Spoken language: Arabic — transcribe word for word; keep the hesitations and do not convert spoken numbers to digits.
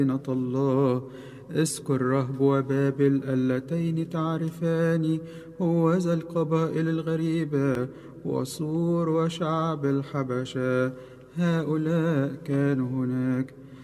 مدينة الله. اذكر رهب وبابل اللتين تعرفان، هوذا القبائل الغريبة وصور وشعب الحبشة، هؤلاء كانوا هناك.